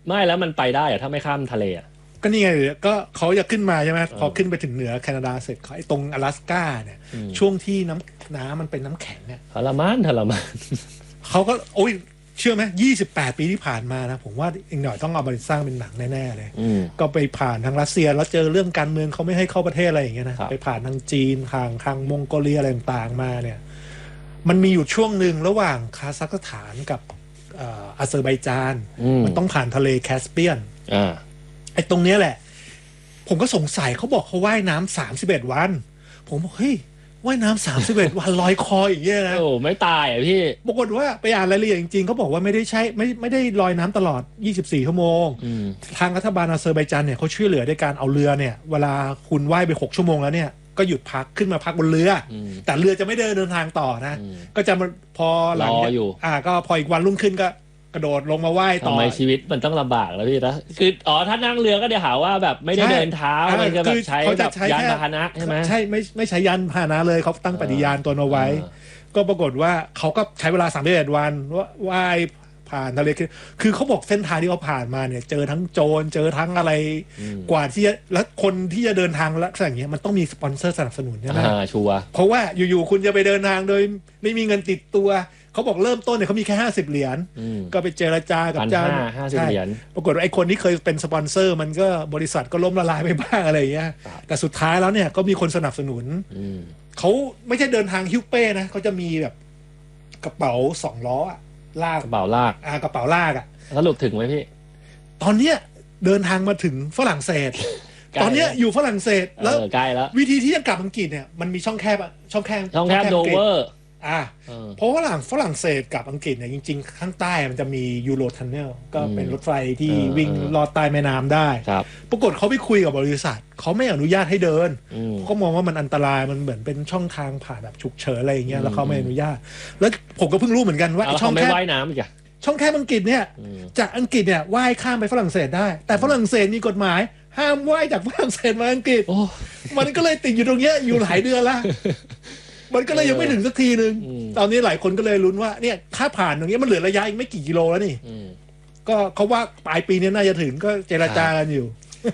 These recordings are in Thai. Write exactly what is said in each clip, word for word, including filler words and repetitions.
ไม่แล้วมันไปได้เหรอถ้าไม่ข้ามทะเลอ่ะก็นี่ไงก็เขาจะขึ้นมาใช่ไหมพอขึ้นไปถึงเหนือแคนาดาเสร็จไอ้ตรง阿拉斯ก้าเนี่ยช่วงที่น้ำน้ำมันเป็นน้ำแข็งเนี่ยทรมานทรมานเขาก็โอ้ยเชื่อไหมยี่สิบแปดปีที่ผ่านมานะผมว่าอีกหน่อยต้องเอาไปสร้างเป็นหนังแน่ๆเลยก็ไปผ่านทางรัสเซียแล้วเจอเรื่องการเมืองเขาไม่ให้เข้าประเทศอะไรอย่างเงี้ยนะไปผ่านทางจีนทางทางมองโกเลียอะไรต่างๆมาเนี่ยมันมีอยู่ช่วงหนึ่งระหว่างคาซัคสถานกับอาเซอร์ไบจานมันต้องผ่านทะเลแคสเปียนไอ้ตรงเนี้ยแหละผมก็สงสัยเขาบอกเขาว่ายน้ำสามสิบเอ็ดวันผมบอกเฮ้ยว่ายน้ำสามสิบเอ็ดวันลอยคออย่างเงี้ยนะโอ้ไม่ตายอ่ะพี่ปรากฏว่าไปอ่านรายละเอียดจริงๆเขาบอกว่าไม่ได้ใช้ไม่ไม่ได้ลอยน้ำตลอดยี่สิบสี่ชั่วโมงทางรัฐบาลอาเซอร์ไบจานเนี่ยเขาช่วยเหลือด้วยการเอาเรือเนี่ยเวลาคุณว่ายไปหกชั่วโมงแล้วเนี่ยก็หยุดพักขึ้นมาพักบนเรือแต่เรือจะไม่เดินเดินทางต่อนะก็จะพอหลังอยู่อ่าก็พออีกวันรุ่งขึ้นก็กระโดดลงมาว่ายต่อทำไมชีวิตมันต้องลำบากแล้วพี่นะคืออ๋อถ้านั่งเรือก็เดี๋ยวหาว่าแบบไม่ได้เดินเท้ามันจะแบบใช้แบบยานพาหนะใช่ไหมใช่ไม่ไม่ใช้ยานพาหนะเลยเขาตั้งปฏิญาณตัวเอาไว้ก็ปรากฏว่าเขาก็ใช้เวลาสามสิบเอ็ดวันว่ายผ่านทะเลคือเขาบอกเส้นทางที่เขาผ่านมาเนี่ยเจอทั้งโจรเจอทั้งอะไรกว่าที่แล้วคนที่จะเดินทางลักษณะอย่างเงี้ยมันต้องมีสปอนเซอร์สนับสนุนใช่ไหมชัวร์เพราะว่าอยู่ๆคุณจะไปเดินทางโดยไม่มีเงินติดตัวเขาบอกเริ่มต้นเนี่ยเขามีแค่ห้าสิบเหรียญก็ไปเจรจากับเจ้าห้าสิบเหรียญปรากฏว่าไอ้คนที่เคยเป็นสปอนเซอร์มันก็บริษัทก็ล้มละลายไปบ้างอะไรอย่างเงี้ยแต่สุดท้ายแล้วเนี่ยก็มีคนสนับสนุนเขาไม่ใช่เดินทางฮิ้วเป้นะเขาจะมีแบบกระเป๋าสองล้อลากกระเป๋าลากอ่ากระเป๋าลากอ่ะสรุปถึงไหมพี่ตอนเนี้ยเดินทางมาถึงฝรั่งเศสตอนเนี้ยอยู่ฝรั่งเศสแล้วใกล้แล้ววิธีที่จะกลับอังกฤษเนี่ยมันมีช่องแคบช่องแคบช่องแคบโดเวอร์อ่าเพราะว่าหลังฝรั่งเศสกับอังกฤษเนี่ยจริงๆข้างใต้มันจะมียูโรทันเนลก็เป็นรถไฟที่วิ่งลอดใต้แม่น้ำได้ปรากฏเขาไปคุยกับบริษัทเขาไม่อนุญาตให้เดินเขามองว่ามันอันตรายมันเหมือนเป็นช่องทางผ่านแบบฉุกเฉินอะไรอย่างเงี้ยแล้วเขาไม่อนุญาตแล้วผมก็เพิ่งรู้เหมือนกันว่าช่องแคบว่ายน้ำอีกอะช่องแคบอังกฤษเนี่ยจากอังกฤษเนี่ยว่ายข้ามไปฝรั่งเศสได้แต่ฝรั่งเศสมีกฎหมายห้ามว่ายจากฝรั่งเศสมาอังกฤษมันก็เลยติดอยู่ตรงเนี้ยอยู่หลายเดือนละมันก็เลยยังไม่ถึงสักทีนึงตอนนี้หลายคนก็เลยลุ้นว่าเนี่ยถ้าผ่านตรงนี้มันเหลือระยะอีกไม่กี่กิโลแล้วนี่ก็เขาว่าปลายปีนี้น่าจะถึงก็เจรจากันอยู่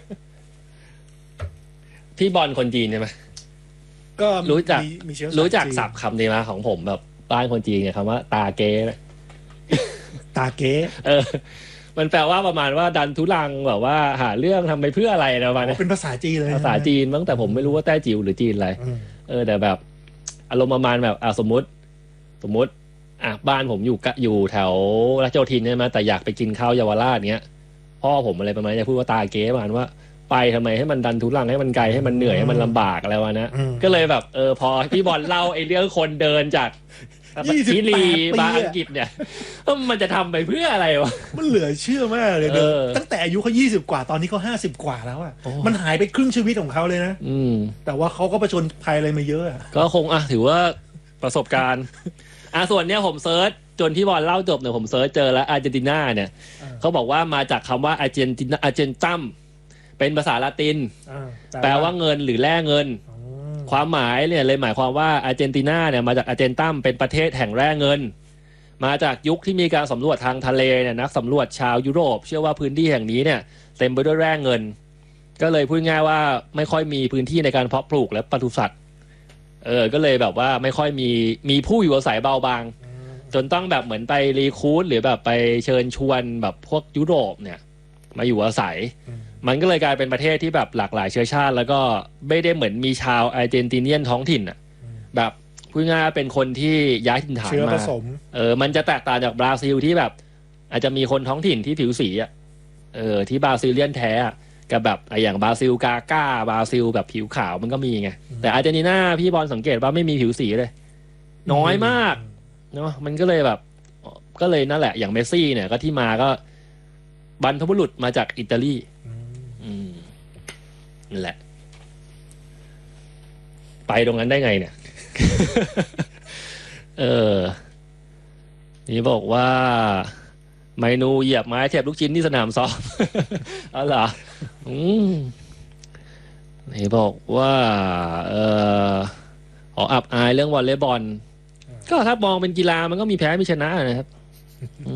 พี่บอลคนจีนใช่ไหมก็รู้จักรู้จักศัพท์คำนี้มาของผมแบบบ้านคนจีนเนี่ยคำว่าตาเก้ตาเก้เออมันแปลว่าประมาณว่าดันทุลังแบบว่าหาเรื่องทำไปเพื่ออะไรประมาณนี้เป็นภาษาจีนเลยภาษาจีนมั้งแต่ผมไม่รู้ว่าแต้จิ๋วหรือจีนอะไรเออแต่แบบอารมณ์ประมาณแบบอ่ะสมมติสมมติอ่ะบ้านผมอยู่กะอยู่แถวราชโยธินใช่ไหมแต่อยากไปกินข้าวเยาวราชเนี้ยพ่อผมอะไรประมาณจะพูดว่าตาเก๋ประมาณว่าไปทำไมให้มันดันทุลังให้มันไกลให้มันเหนื่อยให้มันลำบากอะไรวะนะก็เลยแบบเออพอพี่บอลเล่าไอ้เรื่องคนเดินจากชิลีมาอังกฤษเนี่ยมันจะทำไปเพื่ออะไรวะมันเหลือเชื่อมากเลยเดิมตั้งแต่อายุเขายี่สิบกว่าตอนนี้เขาห้าสิบกว่าแล้วอ่ะมันหายไปครึ่งชีวิตของเขาเลยนะแต่ว่าเขาก็ประชนภัยอะไรมาเยอะก็คงอ่ะถือว่าประสบการณ์อ่ะส่วนเนี้ยผมเซิร์ชจนที่บอลเล่าจบเนี่ยผมเซิร์ชเจอแล้วอาร์เจนตินาเนี่ยเขาบอกว่ามาจากคำว่าอาร์เจนตินาอาร์เจนตัมเป็นภาษาละตินแปลว่าเงินหรือแลกเงินความหมายเนี่ยเลยหมายความว่าอาร์เจนตินาเนี่ยมาจากอาร์เจนตัมเป็นประเทศแห่งแร่เงินมาจากยุคที่มีการสำรวจทางทะเลเนี่ยนักสำรวจชาวยุโรปเชื่อว่าพื้นที่แห่งนี้เนี่ยเต็มไปด้วยแร่เงินก็เลยพูดง่ายว่าไม่ค่อยมีพื้นที่ในการเพาะปลูกและปศุสัตว์เออก็เลยแบบว่าไม่ค่อยมีมีผู้อยู่อาศัยเบาบางจนต้องแบบเหมือนไปรีคูดหรือแบบไปเชิญชวนแบบพวกยุโรปเนี่ยมาอยู่อาศัยมันก็เลยกลายเป็นประเทศที่แบบหลากหลายเชื้อชาติแล้วก็ไม่ได้เหมือนมีชาวอาร์เจนติเนียนท้องถิ่นอ่ะแบบพูดง่ายเป็นคนที่ย้ายถิ่นฐานมาเออมันจะแตกต่างจากบราซิลที่แบบอาจจะมีคนท้องถิ่นที่ผิวสีอ่ะเออที่บราซิลเลียนแท้กับแบบอย่างบราซิลกาก้าบราซิลแบบผิวขาวมันก็มีไงแต่อาร์เจนตินาพี่บอลสังเกตว่าไม่มีผิวสีเลยน้อยมากเนาะมันก็เลยแบบก็เลยนั่นแหละอย่างเมสซี่เนี่ยก็ที่มาก็บรรพบุรุษมาจากอิตาลีนั่นแหละไปตรงนั้นได้ไงเนี่ย เออนี่บอกว่าเมนูเหยียบไม้แทบลูกชิ้นที่สนามซ้อม อ๋อเหรออืมนี่บอกว่าเออขออับอายเรื่องวอลเลย์บอลก็ถ้ามองเป็นกีฬามันก็มีแพ้มีชนะนะครับ